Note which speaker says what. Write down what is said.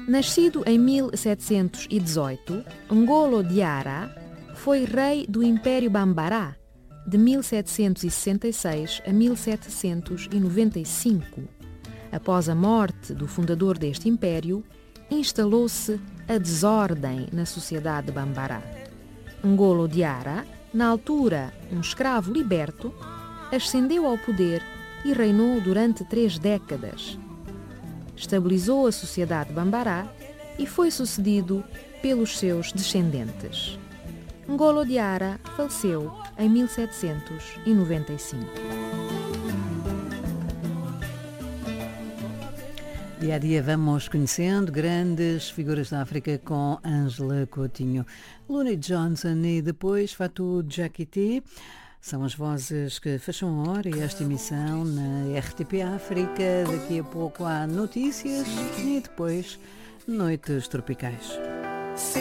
Speaker 1: Nascido em 1718, Ngolo Diarra foi rei do Império Bambará de 1766 a 1795. Após a morte do fundador deste império, instalou-se a desordem na sociedade Bambará. Ngolo Diarra, na altura um escravo liberto, ascendeu ao poder e reinou durante 3 décadas. Estabilizou a sociedade Bambará e foi sucedido pelos seus descendentes. Ngolo Diarra faleceu em 1795.
Speaker 2: Dia a dia vamos conhecendo grandes figuras da África com Ângela Coutinho. Looney Johnson e depois Fatou Diakité são as vozes que fecham a hora e esta emissão na RTP África. Daqui a pouco há notícias e depois noites tropicais.